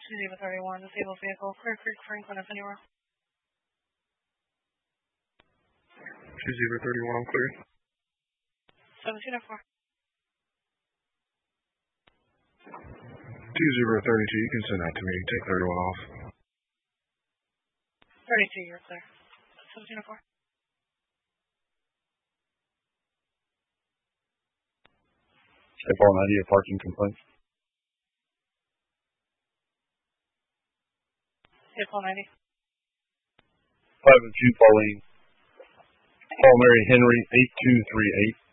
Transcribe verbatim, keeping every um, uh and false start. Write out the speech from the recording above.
two zero three one, disabled vehicle, Clear Creek, Franklin, if anywhere. two zero three one, I'm clear. seventeen oh four. two zero three two, you can send that to me. Take thirty-one off. thirty-two, you're clear. seventeen oh four. April ninety, a parking complaint. April ninety. five oh two Pauline. Paul Mary Henry, eight two three eight.